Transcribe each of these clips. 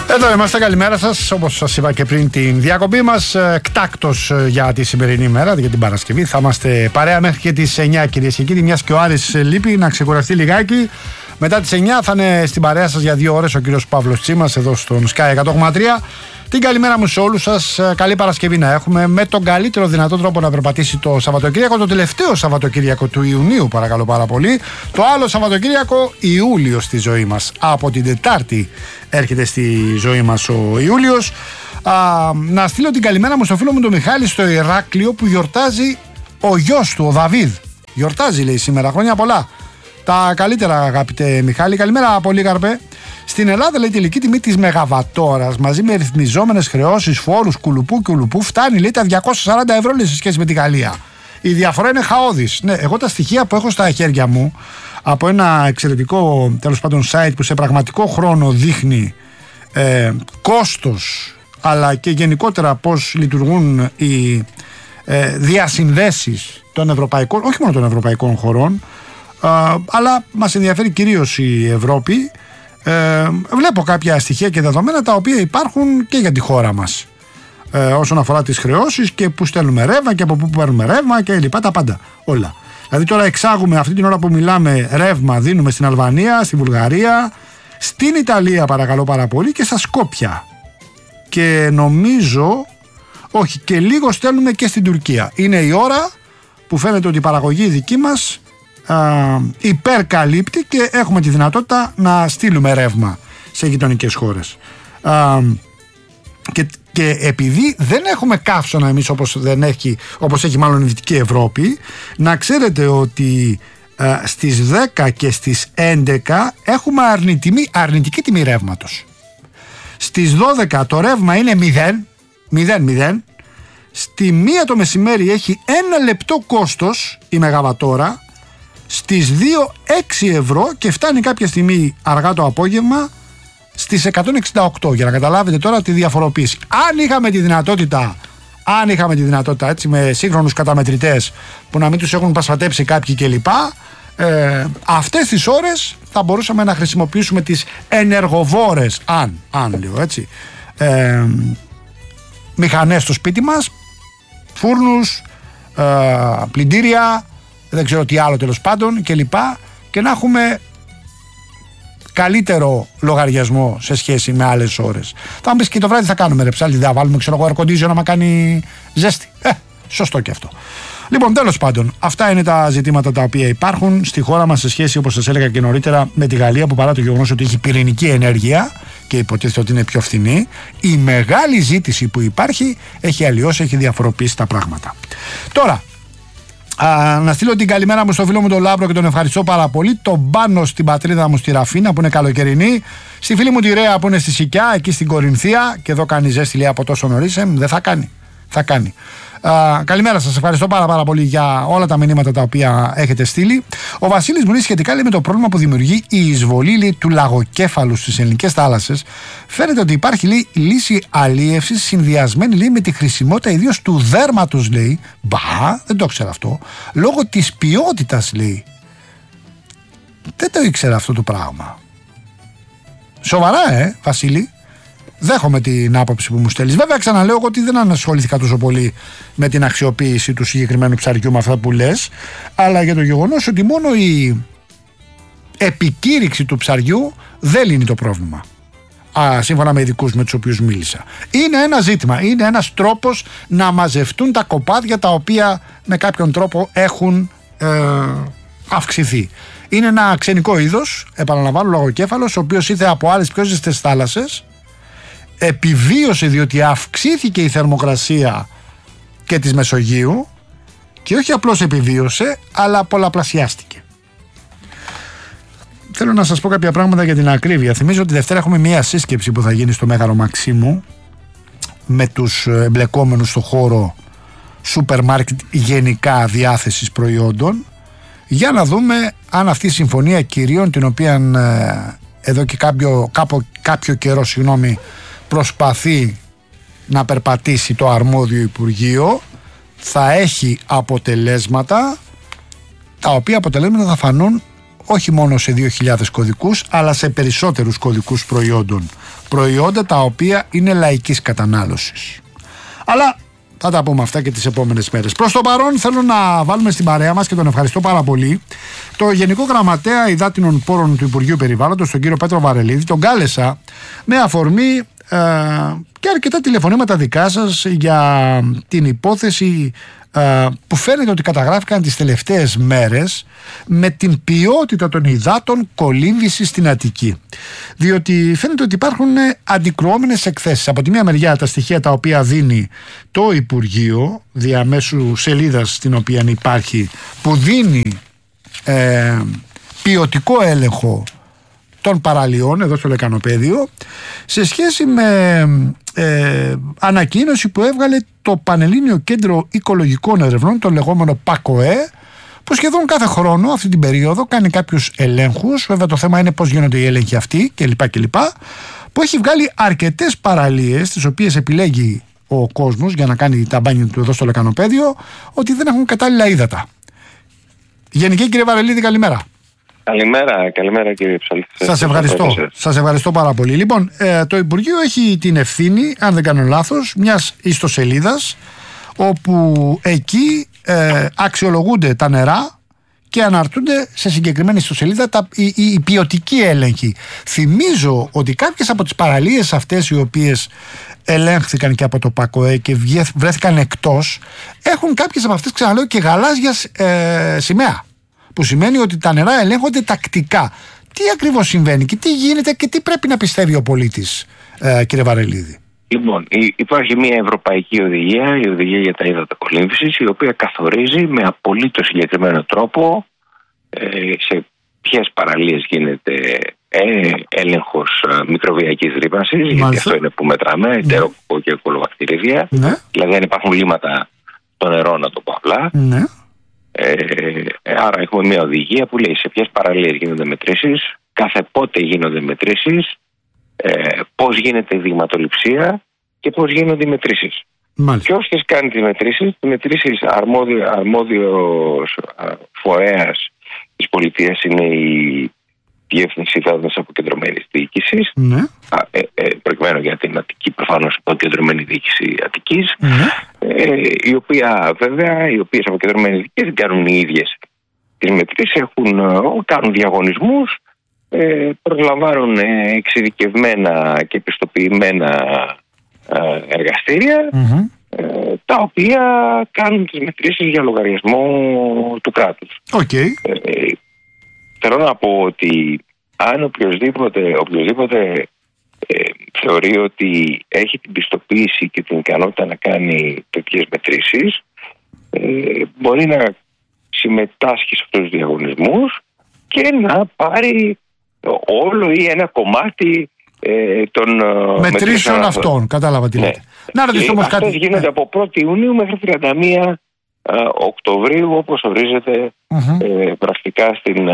Εδώ είμαστε, καλημέρα σας. Όπως σας είπα και πριν την διακοπή μας, εκτάκτος για τη σημερινή μέρα, για την Παρασκευή. Θα είμαστε παρέα μέχρι και τις 9, κυρίες και κύριοι. Μιας και ο Άρης λείπει να ξεκουραστεί λιγάκι. Μετά τις 9 θα είναι στην παρέα σας για 2 ώρες ο κύριος Παύλος Τσίμας εδώ στον Sky 100,3. Την καλημέρα μου σε όλους σας. Καλή Παρασκευή να έχουμε, με τον καλύτερο δυνατό τρόπο να περπατήσει το Σαββατοκύριακο, το τελευταίο Σαββατοκύριακο του Ιουνίου, παρακαλώ πάρα πολύ. Το άλλο Σαββατοκύριακο, Ιούλιο στη ζωή μας. Από την Τετάρτη έρχεται στη ζωή μας ο Ιούλιος. Να στείλω την καλημέρα μου στο φίλο μου τον Μιχάλη στο Ηράκλειο, που γιορτάζει ο γιος του, ο Δαβίδ. Γιορτάζει, λέει, σήμερα. Χρόνια πολλά. Τα καλύτερα, αγαπητέ Μιχάλη. Καλημέρα, Πολύκαρπε. Στην Ελλάδα, λέει, η τελική τιμή της μεγαβατόρας μαζί με ρυθμιζόμενες χρεώσεις, φόρους, κουλουπού, φτάνει, λέει, τα 240 ευρώ, λέει, σε σχέση με τη Γαλλία. Η διαφορά είναι χαόδης. Ναι, εγώ τα στοιχεία που έχω στα χέρια μου από ένα εξαιρετικό, τέλος πάντων, site που σε πραγματικό χρόνο δείχνει κόστος, αλλά και γενικότερα πώς λειτουργούν οι διασυνδέσεις των ευρωπαϊκών, όχι μόνο των ευρωπαϊκών χωρών, αλλά μας ενδιαφέρει κυρίως η Ευρώπη. Βλέπω κάποια στοιχεία και δεδομένα τα οποία υπάρχουν και για τη χώρα μας, όσον αφορά τις χρεώσεις και που στέλνουμε ρεύμα και από πού παίρνουμε ρεύμα και λοιπά, τα πάντα όλα. Δηλαδή τώρα εξάγουμε αυτή την ώρα που μιλάμε ρεύμα, δίνουμε στην Αλβανία, στη Βουλγαρία, στην Ιταλία, παρακαλώ πάρα πολύ, και στα Σκόπια, και νομίζω όχι, και λίγο στέλνουμε και στην Τουρκία. Είναι η ώρα που φαίνεται ότι η παραγωγή δική μας υπερκαλύπτει και έχουμε τη δυνατότητα να στείλουμε ρεύμα σε γειτονικές χώρες. Και επειδή δεν έχουμε καύσωνα εμείς όπως έχει μάλλον η Δυτική Ευρώπη, να ξέρετε ότι στις 10 και στις 11 έχουμε αρνητική τιμή ρεύματος. Στις 12 το ρεύμα είναι 0. Στη 1 το μεσημέρι έχει 1 λεπτό κόστος η μεγαβατόρα. Στις 2 6 ευρώ και φτάνει κάποια στιγμή αργά το απόγευμα στις 168, για να καταλάβετε τώρα τη διαφοροποίηση. Αν είχαμε τη δυνατότητα έτσι, με σύγχρονους καταμετρητές που να μην τους έχουν πασπατέψει κάποιοι κλπ, αυτές τις ώρες θα μπορούσαμε να χρησιμοποιήσουμε τις ενεργοβόρες, αν λέω έτσι, μηχανές στο σπίτι μας, φούρνους, πλυντήρια, δεν ξέρω τι άλλο, τέλος πάντων, και να έχουμε καλύτερο λογαριασμό σε σχέση με άλλες ώρες. Θα μου πεις, και το βράδυ θα κάνουμε, ρε ψάλτη, θα βάλουμε, ξέρω εγώ, air condition να μα κάνει ζέστη. Σωστό και αυτό. Λοιπόν, τέλος πάντων, αυτά είναι τα ζητήματα τα οποία υπάρχουν στη χώρα μας σε σχέση, όπως σας έλεγα και νωρίτερα, με τη Γαλλία, που παρά το γεγονός ότι έχει πυρηνική ενέργεια και υποτίθεται ότι είναι πιο φθηνή, η μεγάλη ζήτηση που υπάρχει έχει αλλοιώσει, έχει διαφοροποιήσει τα πράγματα. Τώρα, να στείλω την καλημέρα μου στο φίλο μου τον Λάμπρο και τον ευχαριστώ πάρα πολύ. Τον Πάνο στην πατρίδα μου στη Ραφίνα που είναι καλοκαιρινή. Στη φίλη μου τη Ρέα που είναι στη Σικιά, εκεί στην Κορινθία, και εδώ κάνει ζέστη, λέει, από τόσο νωρίς. Δεν θα κάνει. Θα κάνει. Καλημέρα σας, ευχαριστώ πάρα πολύ για όλα τα μηνύματα τα οποία έχετε στείλει. Ο Βασίλης μου λέει σχετικά, λέει, με το πρόβλημα που δημιουργεί η εισβολή, λέει, του λαγοκέφαλου στις ελληνικές θάλασσες. Φαίνεται ότι υπάρχει, λέει, λύση αλίευσης συνδυασμένη, λέει, με τη χρησιμότητα ιδίως του δέρματος, λέει. Δεν το ήξερα αυτό. Λόγω της ποιότητας, λέει. Δεν το ήξερα αυτό το πράγμα. Σοβαρά, Βασίλη. Δέχομαι την άποψη που μου στέλνεις. Βέβαια, ξαναλέω εγώ ότι δεν ασχολήθηκα τόσο πολύ με την αξιοποίηση του συγκεκριμένου ψαριού, με αυτά που λες, αλλά για το γεγονός ότι μόνο η επικήρυξη του ψαριού δεν λύνει το πρόβλημα. Σύμφωνα με ειδικούς με τους οποίους μίλησα. Είναι ένα ζήτημα, είναι ένας τρόπος να μαζευτούν τα κοπάδια τα οποία με κάποιον τρόπο έχουν αυξηθεί. Είναι ένα ξενικό είδος, επαναλαμβάνω, λαγοκέφαλος, ο οποίος ήρθε από άλλες πιο ζεστές θάλασσες. Επιβίωσε διότι αυξήθηκε η θερμοκρασία και της Μεσογείου, και όχι απλώς επιβίωσε, αλλά πολλαπλασιάστηκε. Θέλω να σας πω κάποια πράγματα για την ακρίβεια. Θυμίζω ότι Δευτέρα έχουμε μια σύσκεψη που θα γίνει στο Μέγαρο Μαξίμου με τους εμπλεκόμενους στο χώρο σούπερ μάρκετ γενικά διάθεσης προϊόντων, για να δούμε αν αυτή η συμφωνία κυρίων, την οποία εδώ και κάποιο καιρό προσπαθεί να περπατήσει το αρμόδιο Υπουργείο, θα έχει αποτελέσματα, τα οποία αποτελέσματα θα φανούν όχι μόνο σε 2.000 κωδικούς, αλλά σε περισσότερους κωδικούς προϊόντων. Προϊόντα τα οποία είναι λαϊκής κατανάλωσης. Αλλά θα τα πούμε αυτά και τις επόμενες μέρες. Προς το παρόν θέλω να βάλουμε στην παρέα μας, και τον ευχαριστώ πάρα πολύ, το Γενικό Γραμματέα Υδάτινων Πόρων του Υπουργείου Περιβάλλοντος, τον κύριο Πέτρο Βαρελίδη. Τον κάλεσα με αφορμή και αρκετά τηλεφωνήματα δικά σας για την υπόθεση που φαίνεται ότι καταγράφηκαν τις τελευταίες μέρες με την ποιότητα των υδάτων κολύμβησης στην Αττική. Διότι φαίνεται ότι υπάρχουν αντικρουόμενες εκθέσεις. Από τη μία μεριά τα στοιχεία τα οποία δίνει το Υπουργείο διαμέσου σελίδας στην οποία υπάρχει, που δίνει ποιοτικό έλεγχο των παραλιών εδώ στο Λεκανοπαίδιο, σε σχέση με ανακοίνωση που έβγαλε το Πανελλήνιο Κέντρο Οικολογικών Ερευνών, το λεγόμενο ΠΑΚΟΕ, που σχεδόν κάθε χρόνο αυτή την περίοδο κάνει κάποιους ελέγχους. Βέβαια το θέμα είναι πώς γίνονται οι έλεγχοι αυτοί κλπ. Που έχει βγάλει αρκετές παραλίες, τις οποίες επιλέγει ο κόσμος για να κάνει τα μπάνια του εδώ στο Λεκανοπαίδιο, ότι δεν έχουν κατάλληλα ύδατα. Γενική, κύριε Βαρελίδη, καλημέρα. Καλημέρα κύριε Ψαλή. Σας ευχαριστώ πάρα πολύ. Λοιπόν, το Υπουργείο έχει την ευθύνη, αν δεν κάνω λάθος, μιας ιστοσελίδας, όπου εκεί αξιολογούνται τα νερά και αναρτούνται σε συγκεκριμένη ιστοσελίδα οι ποιοτικοί έλεγχοι. Θυμίζω ότι κάποιες από τις παραλίες αυτές, οι οποίες ελέγχθηκαν και από το ΠΑΚΟΕ και βρέθηκαν εκτός, έχουν κάποιες από αυτές, ξαναλέω, και γαλάζια σημαία. Που σημαίνει ότι τα νερά ελέγχονται τακτικά. Τι ακριβώς συμβαίνει και τι γίνεται και τι πρέπει να πιστεύει ο πολίτης, κύριε Βαρελίδη? Λοιπόν, υπάρχει μια ευρωπαϊκή οδηγία, η οδηγία για τα ύδατα κολύμβησης, η οποία καθορίζει με απολύτως συγκεκριμένο τρόπο σε ποιες παραλίες γίνεται έλεγχος μικροβιακής ρύπανσης, γιατί αυτό είναι που μετράμε, εντεροκοκό και κολοβακτηρίδια. Ναι. Δηλαδή αν υπάρχουν λίμματα στο νερό, να το πω απλά. Ναι. Άρα έχουμε μια οδηγία που λέει σε ποιες παραλίες γίνονται μετρήσεις, κάθε πότε γίνονται μετρήσεις, πώς γίνεται η δειγματοληψία και πώς γίνονται οι μετρήσεις. Ποιος τις κάνει τις μετρήσεις? Αρμόδιος φορέας της πολιτείας είναι η Διεύθυνση Υδάτων Αποκεντρωμένης Διοίκησης. Ναι. Προκειμένου για την Αττική, προφανώς Αποκεντρωμένη Διοίκηση Αττικής, η οποία βέβαια, οι οποίες αποκεντρωμένες διοίκησεις δεν κάνουν οι ίδιες τις μετρήσεις, κάνουν διαγωνισμούς, προσλαμβάνουν εξειδικευμένα και πιστοποιημένα εργαστήρια, τα οποία κάνουν τις μετρήσεις για λογαριασμό του κράτους. Okay. Θέλω να πω ότι αν οποιοδήποτε θεωρεί ότι έχει την πιστοποίηση και την ικανότητα να κάνει τέτοιες μετρήσεις, μπορεί να συμμετάσχει σε αυτούς τους διαγωνισμούς και να πάρει όλο ή ένα κομμάτι των μετρήσεων αυτών. Κατάλαβα τι λέτε. Να ρωτήσω όμως κάτι. Αυτές γίνονται από 1η Ιουνίου μέχρι 31 Οκτωβρίου, όπως ορίζεται πρακτικά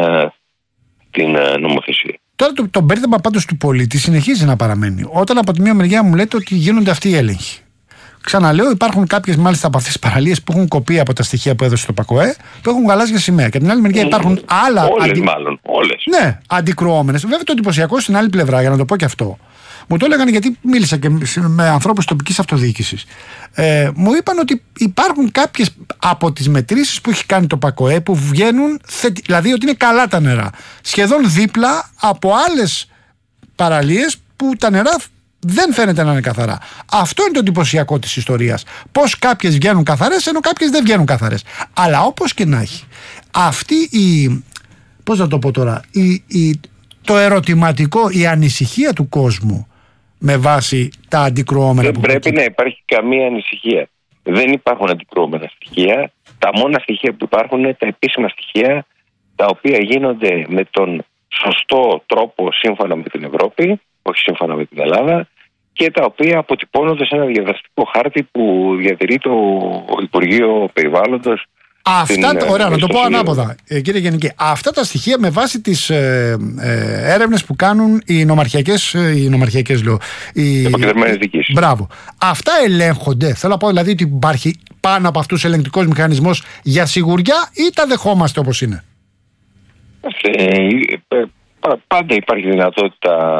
στην νομοθεσία. Τώρα το μπέρδεμα πάντως του πολίτη συνεχίζει να παραμένει. Όταν από τη μία μεριά μου λέτε ότι γίνονται αυτοί οι έλεγχοι. Ξαναλέω, υπάρχουν κάποιες μάλιστα από αυτές τις παραλίες που έχουν κοπεί από τα στοιχεία που έδωσε το ΠΑΚΟΕ, που έχουν γαλάζια σημαία. Και από την άλλη μεριά υπάρχουν άλλα. Όλες. Ναι, αντικρουόμενες. Βέβαια το εντυπωσιακό στην άλλη πλευρά, για να το πω και αυτό. Μου το έλεγαν γιατί μίλησα και με ανθρώπους τοπικής αυτοδιοίκησης. Μου είπαν ότι υπάρχουν κάποιες από τις μετρήσεις που έχει κάνει το ΠΑΚΟΕ που βγαίνουν, δηλαδή ότι είναι καλά τα νερά. Σχεδόν δίπλα από άλλες παραλίες που τα νερά δεν φαίνεται να είναι καθαρά. Αυτό είναι το εντυπωσιακό της ιστορίας. Πώς κάποιες βγαίνουν καθαρές ενώ κάποιες δεν βγαίνουν καθαρές. Αλλά όπως και να έχει, αυτή πώς να το πω τώρα, το ερωτηματικό, η ανησυχία του κόσμου με βάση τα αντικρουόμενα. Δεν πρέπει να υπάρχει καμία ανησυχία. Δεν υπάρχουν αντικρουόμενα στοιχεία. Τα μόνα στοιχεία που υπάρχουν είναι τα επίσημα στοιχεία, τα οποία γίνονται με τον σωστό τρόπο σύμφωνα με την Ευρώπη, όχι σύμφωνα με την Ελλάδα, και τα οποία αποτυπώνονται σε ένα διαδραστικό χάρτη που διατηρεί το Υπουργείο Περιβάλλοντος. Ωραία, να το πω ανάποδα, κύριε Γενική. Αυτά τα στοιχεία με βάση τις έρευνες που κάνουν οι νομαρχιακές λέω. Οι αποκεντρωμένες διοικήσεις. Μπράβο. Αυτά ελέγχονται. Θέλω να πω δηλαδή ότι υπάρχει πάνω από αυτούς ελεγκτικός μηχανισμός για σιγουριά ή τα δεχόμαστε όπως είναι? Πάντα υπάρχει δυνατότητα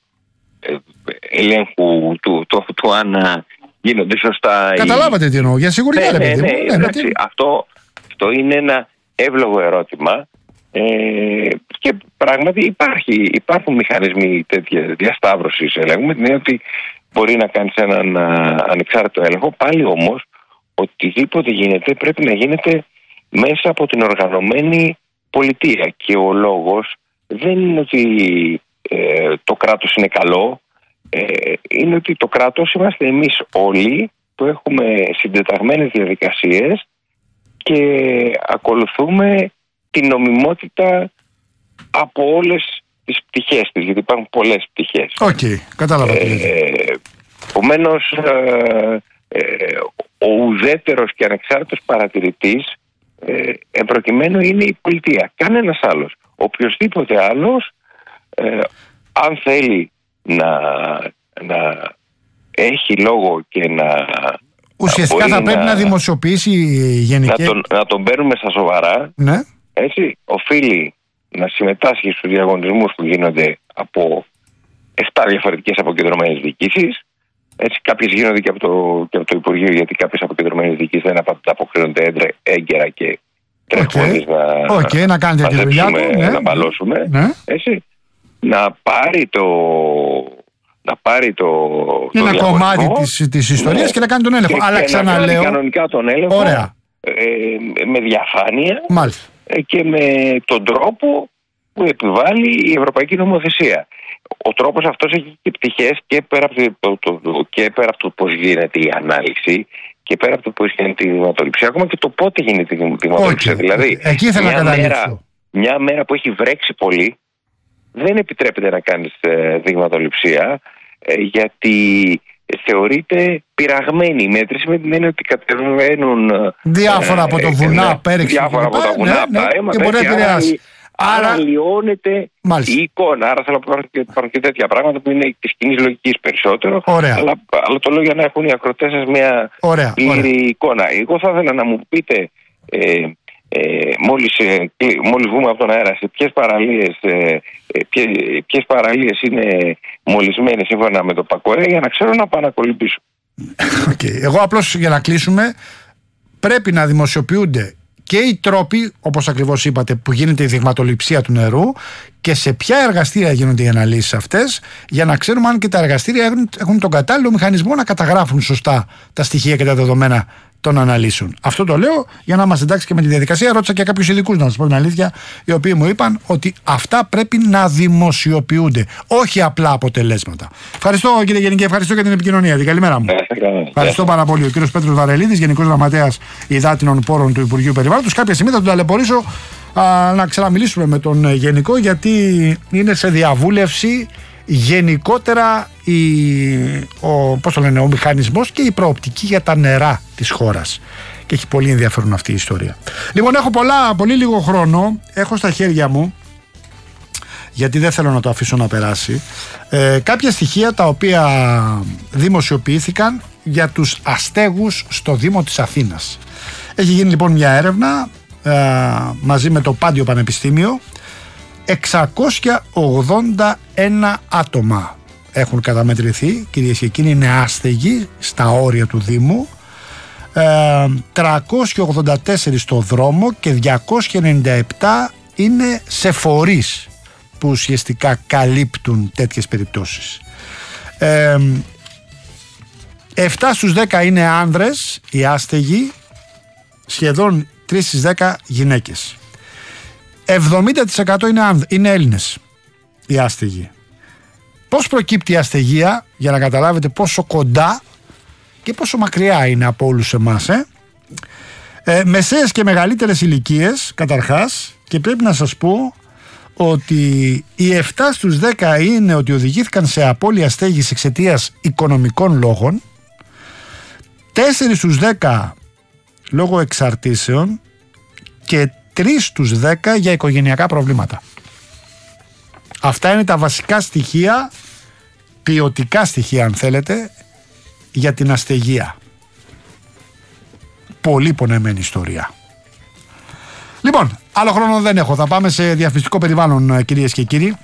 ελέγχου του αν γίνονται σωστά. Καταλάβατε τι εννοώ, για σιγουριά, ρε παιδί μου. Αυτό είναι ένα εύλογο ερώτημα. Και πράγματι υπάρχουν μηχανισμοί τέτοια διασταύρωσης ελέγχου, με την έννοια ότι μπορεί να κάνεις έναν ανεξάρτητο έλεγχο. Πάλι όμως, οτιδήποτε γίνεται πρέπει να γίνεται μέσα από την οργανωμένη πολιτεία. Και ο λόγος δεν είναι ότι το κράτος είναι καλό, είναι ότι το κράτος είμαστε εμείς όλοι που έχουμε συντεταγμένες διαδικασίες και ακολουθούμε την νομιμότητα από όλες τις πτυχές της, γιατί υπάρχουν πολλές πτυχές. Οκ, κατάλαβα. Επομένως, ο ουδέτερος και ανεξάρτητος παρατηρητής προκειμένου είναι η πολιτεία. Κανένας άλλος. Οποιοςδήποτε άλλος, αν θέλει να έχει λόγο και να... Ουσιαστικά θα πρέπει να δημοσιοποιήσει γενική... Να τον παίρνουμε στα σοβαρά. Ναι. Έτσι, οφείλει να συμμετάσχει στους διαγωνισμούς που γίνονται από 7 διαφορετικές αποκεντρωμένες διοικήσεις. Έτσι, κάποιες γίνονται και από το Υπουργείο, γιατί κάποιες αποκεντρωμένες διοικήσεις δεν αποκρίνονται έγκαιρα και τρέχουν να κάνετε τη δουλειά του, να μπαλώσουμε. Ναι. Έτσι, να πάρει ένα κομμάτι της ιστορίας, ναι, και να κάνει τον έλεγχο. Αλλά ξαναλέω, να κάνει κανονικά τον έλεγχο. Ωραία. Με διαφάνεια. Μάλιστα. Και με τον τρόπο που επιβάλλει η Ευρωπαϊκή Νομοθεσία. Ο τρόπος αυτός έχει και πτυχές και πέρα από το πώς γίνεται η ανάλυση και πέρα από το πώς γίνεται η δειγματοληψία, ακόμα και το πότε γίνεται η δειγματοληψία. Δηλαδή, εκεί ήθελα να καταλήξω. Μια μέρα που έχει βρέξει πολύ, δεν επιτρέπεται να κάνεις δειγματοληψία, γιατί θεωρείται πειραγμένη η μέτρηση, με την έννοια ότι κατεβαίνουν διάφορα από το βουνά, πέριξη. Διάφορα από τα βουνά, και μπορεί να επηρεάσει. Άρα λιώνεται η εικόνα. Άρα θέλω να υπάρχουν και τέτοια πράγματα που είναι της κοινής λογικής περισσότερο. Αλλά το λέω για να έχουν οι ακροτές σας μια πλήρη εικόνα. Εγώ θα ήθελα να μου πείτε, μόλις βγούμε από τον αέρα, σε ποιες παραλίες είναι μολυσμένες σύμφωνα με το ΠΑΚΟΕ, για να ξέρω να πάω να κολυμπήσω. Εγώ απλώς, για να κλείσουμε, πρέπει να δημοσιοποιούνται και οι τρόποι, όπως ακριβώς είπατε, που γίνεται η δειγματοληψία του νερού και σε ποια εργαστήρια γίνονται οι αναλύσεις αυτές, για να ξέρουμε αν και τα εργαστήρια έχουν τον κατάλληλο μηχανισμό να καταγράφουν σωστά τα στοιχεία και τα δεδομένα των αναλύσεων. Αυτό το λέω για να είμαστε εντάξει και με τη διαδικασία. Ρώτησα και κάποιους ειδικούς, να σας πω την αλήθεια, οι οποίοι μου είπαν ότι αυτά πρέπει να δημοσιοποιούνται, όχι απλά αποτελέσματα. Ευχαριστώ, κύριε Γενική, ευχαριστώ για την επικοινωνία. Την καλημέρα μου. Ευχαριστώ πάρα πολύ. Ο κύριος Πέτρος Βαρελίδης, Γενικός Γραμματέας Υδάτινων Πόρων του Υπουργείου Περιβάλλοντος. Κάποια στιγμή θα τον ταλαιπωρήσω να ξαναμιλήσουμε με τον Γενικό, γιατί είναι σε διαβούλευση γενικότερα ο μηχανισμός και η προοπτική για τα νερά της χώρας. Και έχει πολύ ενδιαφέρον αυτή η ιστορία. Λοιπόν, έχω πολύ λίγο χρόνο. Έχω στα χέρια μου, γιατί δεν θέλω να το αφήσω να περάσει, κάποια στοιχεία τα οποία δημοσιοποιήθηκαν για τους αστέγους στο Δήμο της Αθήνας. Έχει γίνει λοιπόν μια έρευνα μαζί με το Πάντιο Πανεπιστήμιο. 681 άτομα έχουν καταμετρηθεί, κυρίες και κύριοι, είναι άστεγοι στα όρια του Δήμου, 384 στο δρόμο και 297 είναι σε φορείς που ουσιαστικά καλύπτουν τέτοιες περιπτώσεις. 7 στους 10 είναι άνδρες οι άστεγοι, σχεδόν 3 στις 10 γυναίκες. 70% είναι Έλληνες οι άστεγοι. Πώς προκύπτει η αστεγία, για να καταλάβετε πόσο κοντά και πόσο μακριά είναι από όλους εμάς. Μεσαίες και μεγαλύτερες ηλικίες καταρχάς, και πρέπει να σας πω ότι οι 7 στους 10 είναι ότι οδηγήθηκαν σε απώλεια στέγης εξαιτίας οικονομικών λόγων, 4 στους 10 λόγω εξαρτήσεων και 3 στους 10 για οικογενειακά προβλήματα. Αυτά είναι τα βασικά στοιχεία, ποιοτικά στοιχεία αν θέλετε, για την αστεγία. Πολύ πονεμένη ιστορία. Λοιπόν, Άλλο χρόνο δεν έχω. Θα πάμε σε διαφημιστικό περιβάλλον, κυρίες και κύριοι.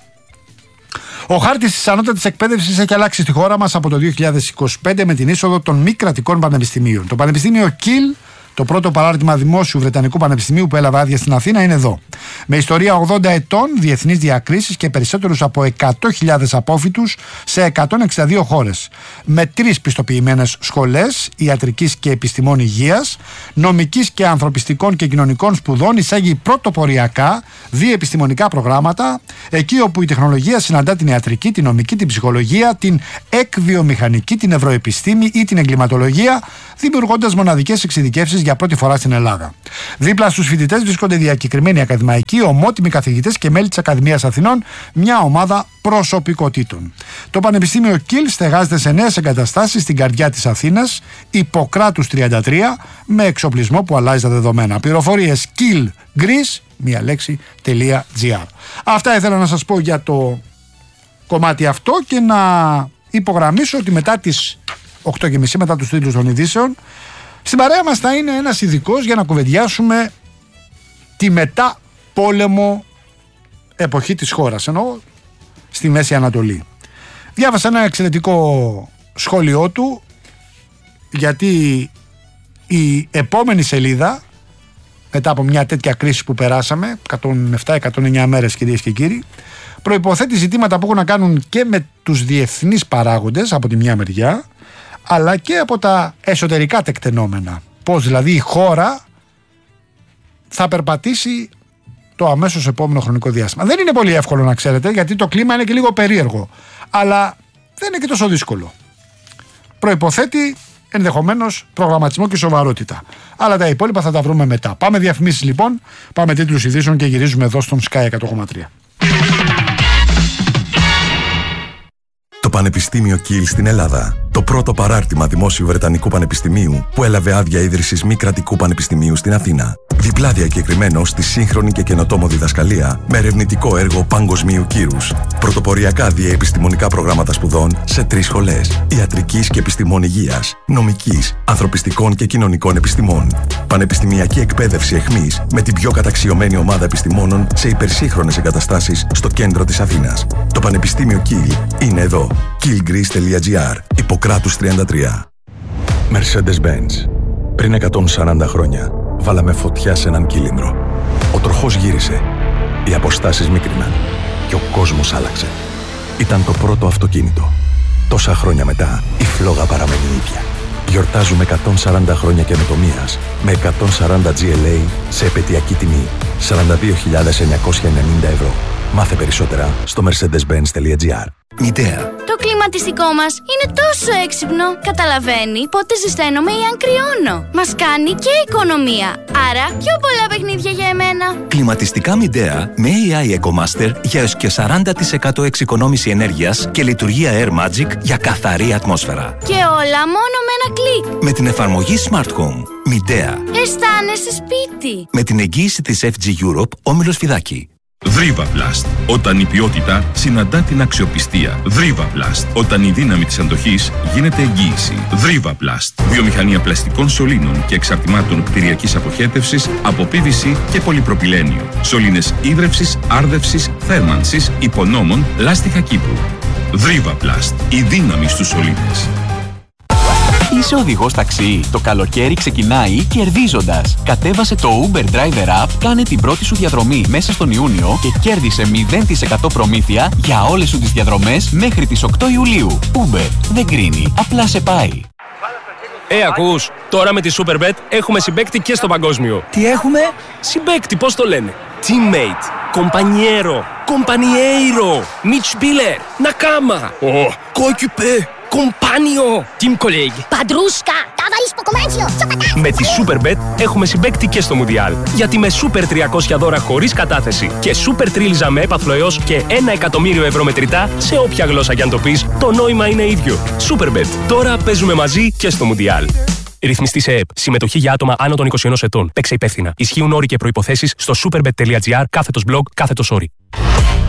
Ο χάρτης της ανώτατης εκπαίδευσης έχει αλλάξει στη χώρα μας από το 2025 με την είσοδο των μη κρατικών πανεπιστημίων. Το Πανεπιστήμιο Κιλ, το πρώτο παράρτημα δημόσιου Βρετανικού Πανεπιστημίου που έλαβε άδεια στην Αθήνα, είναι εδώ. Με ιστορία 80 ετών, διεθνείς διακρίσεις και περισσότερους από 100.000 απόφοιτους σε 162 χώρες. Με 3 πιστοποιημένες σχολές ιατρικής και επιστημών υγείας, νομικής και ανθρωπιστικών και κοινωνικών σπουδών, εισάγει πρωτοποριακά διεπιστημονικά προγράμματα, εκεί όπου η τεχνολογία συναντά την ιατρική, την νομική, την ψυχολογία, την εκβιομηχανική, την ευρωεπιστήμη ή την εγκληματολογία, δημιουργώντας μοναδικές εξειδικεύσεις για πρώτη φορά στην Ελλάδα. Δίπλα στους φοιτητές βρίσκονται διακεκριμένοι ακαδημαϊκοί, ομότιμοι καθηγητές και μέλη της Ακαδημίας Αθηνών, μια ομάδα προσωπικότητων. Το Πανεπιστήμιο Κιλ στεγάζεται σε νέες εγκαταστάσεις στην καρδιά της Αθήνας, Ιπποκράτους 33, με εξοπλισμό που αλλάζει τα δεδομένα. Πληροφορίες killgreece, μία λέξη.gr. Αυτά ήθελα να σας πω για το κομμάτι αυτό και να υπογραμμίσω ότι μετά τις 8.30, μετά τους τίτλους των ειδήσεων, στην παρέα μας θα είναι ένας ειδικός για να κουβεντιάσουμε τη μετά πόλεμο εποχή της χώρας, ενώ στη Μέση Ανατολή. Διάβασα ένα εξαιρετικό σχόλιο του, γιατί η επόμενη σελίδα, μετά από μια τέτοια κρίση που περάσαμε 107-109 μέρες, κυρίες και κύριοι, προϋποθέτει ζητήματα που έχουν να κάνουν και με τους διεθνείς παράγοντες από τη μια μεριά, αλλά και από τα εσωτερικά τεκτενόμενα. Πώς δηλαδή η χώρα θα περπατήσει το αμέσως επόμενο χρονικό διάστημα. Δεν είναι πολύ εύκολο, να ξέρετε, γιατί το κλίμα είναι και λίγο περίεργο, αλλά δεν είναι και τόσο δύσκολο. Προϋποθέτει ενδεχομένως προγραμματισμό και σοβαρότητα. Αλλά τα υπόλοιπα θα τα βρούμε μετά. Πάμε διαφημίσεις λοιπόν, πάμε τίτλους ειδήσεων και γυρίζουμε εδώ στον Sky 100,3. Το Πανεπιστήμιο Κιλ στην Ελλάδα. Το πρώτο παράρτημα δημόσιου Βρετανικού Πανεπιστημίου που έλαβε άδεια ίδρυσης μη κρατικού πανεπιστημίου στην Αθήνα. Διπλά διακεκριμένο στη σύγχρονη και καινοτόμο διδασκαλία με ερευνητικό έργο παγκοσμίου κύρους. Πρωτοποριακά διεπιστημονικά προγράμματα σπουδών σε 3 σχολές. Ιατρικής και επιστημών υγείας, νομικής, ανθρωπιστικών και κοινωνικών επιστημών. Πανεπιστημιακή εκπαίδευση εχμής με την πιο καταξιωμένη ομάδα επιστημόνων σε υπερσύγχρονες εγκαταστάσεις στο κέντρο της Αθήνας. Το Πανεπιστήμιο Κιλ είναι εδώ. killgreece.gr. Ιπποκράτους 33. Mercedes-Benz. Πριν 140 χρόνια βάλαμε φωτιά σε έναν κύλινδρο. Ο τροχός γύρισε. Οι αποστάσεις μίκριναν. Και ο κόσμος άλλαξε. Ήταν το πρώτο αυτοκίνητο. Τόσα χρόνια μετά η φλόγα παραμένει ίδια. Γιορτάζουμε 140 χρόνια καινοτομίας με 140 GLA σε επαιτειακή τιμή 42.990 ευρώ. Μάθε περισσότερα στο mercedes-benz.gr. Midea. Το κλιματιστικό μας είναι τόσο έξυπνο. Καταλαβαίνει πότε ζεσταίνομαι ή αν κρυώνω. Μας κάνει και οικονομία. Άρα πιο πολλά παιχνίδια για εμένα. Κλιματιστικά Midea με AI EcoMaster για έως και 40% εξοικονόμηση ενέργειας και λειτουργία Air Magic για καθαρή ατμόσφαιρα. Και όλα μόνο με ένα κλικ. Με την εφαρμογή Smart Home. Midea. Αισθάνεσαι σπίτι. Με την εγγύηση της FG Europe, Όμιλος Φιδάκη. Δρίβαβλαστ. Όταν η ποιότητα συναντά την αξιοπιστία. Δρίβαβλαστ. Όταν η δύναμη της αντοχής γίνεται εγγύηση. Δρίβαβλαστ. Βιομηχανία πλαστικών σωλήνων και εξαρτημάτων κτηριακής αποχέτευσης από PVC και πολυπροπυλένιο. Σωλήνες ίδρευσης, άρδευσης, θέρμανσης, υπονόμων, λάστιχα κήπου. Δρίβαβλαστ. Η δύναμη στους σωλήνες. Είσαι οδηγός ταξί. Το καλοκαίρι ξεκινάει κερδίζοντας. Κατέβασε το Uber Driver App, κάνε την πρώτη σου διαδρομή μέσα στον Ιούνιο και κέρδισε 0% προμήθεια για όλες σου τις διαδρομές μέχρι τις 8 Ιουλίου. Uber δεν κρίνει, απλά σε πάει. Ακούς, τώρα με τη Superbet έχουμε συμπαίκτη και στο παγκόσμιο. Τι έχουμε? Συμπαίκτη, πώς το λένε? Teammate, compañero, compañeiro, Mitspieler, Nakama, coéquipier, compagno, team colleague. Παντρούσκα, ταβαρίσκο κομμάτσιο, Με τη Superbet έχουμε συμπαίκτη και στο Μουντιάλ. Γιατί με Super 300 δώρα χωρίς κατάθεση και Super Τρίλιζα με έπαθλο έως και 1 εκατομμύριο ευρώ μετρητά, σε όποια γλώσσα κι αν το πεις, το νόημα είναι ίδιο. Superbet. Τώρα παίζουμε μαζί και στο Μουντιάλ. Ρυθμιστή σε ΕΕΠ. Συμμετοχή για άτομα άνω των 21 ετών. Παίξε υπεύθυνα. Ισχύουν όροι και προϋποθέσεις στο superbet.gr /blog/όροι.